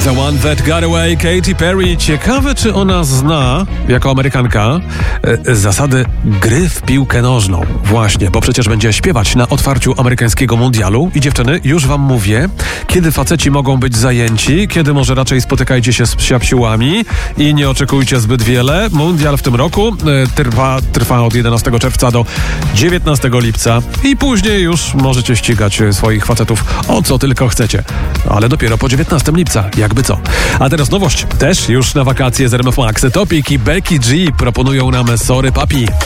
The One That Got Away, Katy Perry. Ciekawe, czy ona zna, jako Amerykanka, zasady gry w piłkę nożną. Właśnie, bo przecież będzie śpiewać na otwarciu amerykańskiego mundialu. I dziewczyny, już wam mówię, kiedy faceci mogą być zajęci, kiedy może raczej spotykajcie się z psiapsiłami i nie oczekujcie zbyt wiele. Mundial w tym roku trwa od 11 czerwca do 19 lipca i później już możecie ścigać swoich facetów o co tylko chcecie. Ale dopiero po 19 lipca, jakby co. A teraz nowość, też już na wakacje z RMF Max. Topic i Becky G proponują nam Sorry Papi.